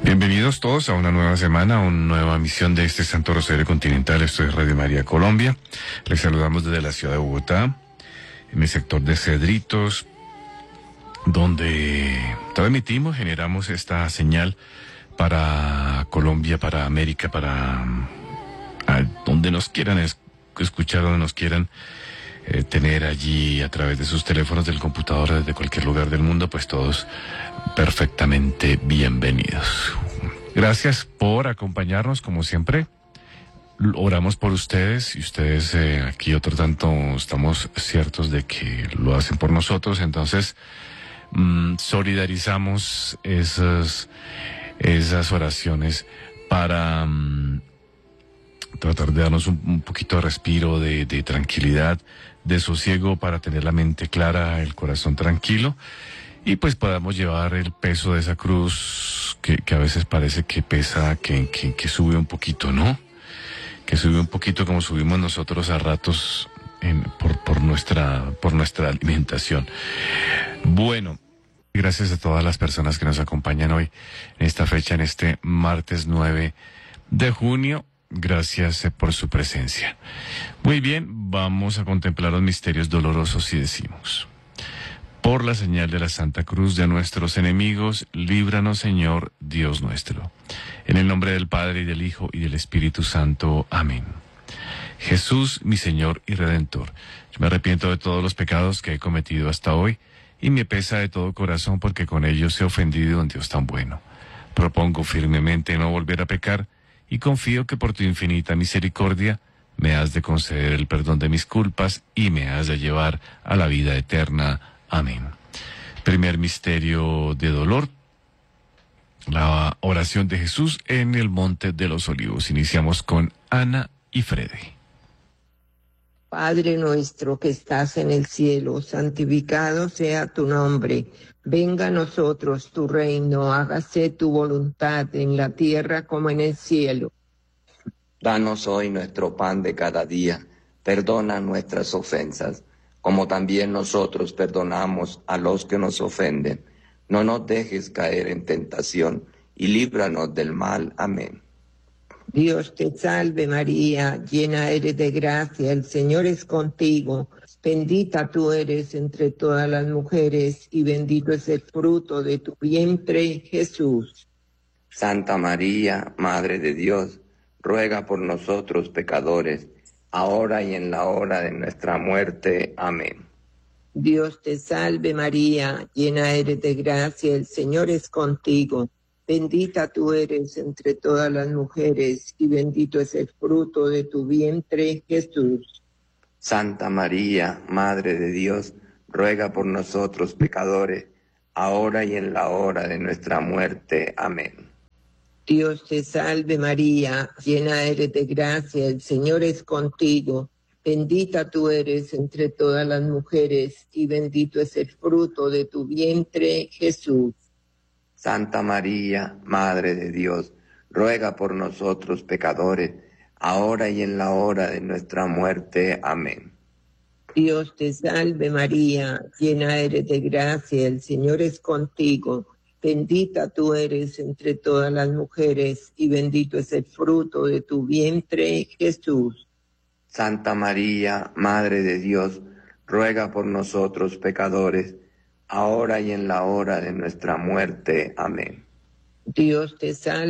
Bienvenidos todos a una nueva semana, una nueva emisión de este Santo Rosario Continental. Esto es Radio María Colombia. Les saludamos desde la ciudad de Bogotá, en el sector de Cedritos, donde transmitimos, generamos esta señal para Colombia, para América, para donde nos quieran escuchar, donde nos quieran tener allí a través de sus teléfonos, del computador, desde cualquier lugar del mundo, pues todos perfectamente bienvenidos. Gracias por acompañarnos, como siempre. Oramos por ustedes y ustedes aquí otro tanto estamos ciertos de que lo hacen por nosotros. Entonces solidarizamos esas oraciones para tratar de darnos un poquito de respiro, de tranquilidad, de sosiego, para tener la mente clara, el corazón tranquilo, y pues podamos llevar el peso de esa cruz que a veces parece que pesa, que sube un poquito, ¿no? Que sube un poquito como subimos nosotros a ratos por nuestra alimentación. Bueno, gracias a todas las personas que nos acompañan hoy en esta fecha, en este martes 9 de junio. Gracias por su presencia. Muy bien, vamos a contemplar los misterios dolorosos y decimos: por la señal de la Santa Cruz de nuestros enemigos, líbranos, Señor Dios nuestro. En el nombre del Padre, y del Hijo, y del Espíritu Santo. Amén. Jesús, mi Señor y Redentor, yo me arrepiento de todos los pecados que he cometido hasta hoy, y me pesa de todo corazón porque con ellos he ofendido a un Dios tan bueno. Propongo firmemente no volver a pecar, y confío que por tu infinita misericordia me has de conceder el perdón de mis culpas y me has de llevar a la vida eterna. Amén. Primer misterio de dolor, la oración de Jesús en el Monte de los Olivos. Iniciamos con Ana y Freddy. Padre nuestro que estás en el cielo, santificado sea tu nombre. Venga a nosotros tu reino, hágase tu voluntad en la tierra como en el cielo. Danos hoy nuestro pan de cada día, perdona nuestras ofensas, como también nosotros perdonamos a los que nos ofenden. No nos dejes caer en tentación, y líbranos del mal. Amén. Dios te salve María, llena eres de gracia, el Señor es contigo. Bendita tú eres entre todas las mujeres, y bendito es el fruto de tu vientre, Jesús. Santa María, Madre de Dios, ruega por nosotros pecadores, ahora y en la hora de nuestra muerte. Amén. Dios te salve María, llena eres de gracia, el Señor es contigo. Bendita tú eres entre todas las mujeres, y bendito es el fruto de tu vientre, Jesús. Santa María, Madre de Dios, ruega por nosotros pecadores, ahora y en la hora de nuestra muerte. Amén. Dios te salve María, llena eres de gracia, el Señor es contigo. Bendita tú eres entre todas las mujeres, y bendito es el fruto de tu vientre, Jesús. Santa María, Madre de Dios, ruega por nosotros pecadores, ahora y en la hora de nuestra muerte. Amén. Dios te salve María, llena eres de gracia, el Señor es contigo. Bendita tú eres entre todas las mujeres, y bendito es el fruto de tu vientre, Jesús. Santa María, Madre de Dios, ruega por nosotros pecadores, ahora y en la hora de nuestra muerte. Amén. Dios te salve